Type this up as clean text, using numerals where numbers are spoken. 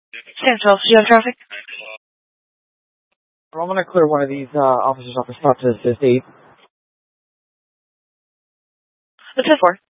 Central, you on traffic? I'm going to clear one of these officers off the spot to assist 8. What's this for?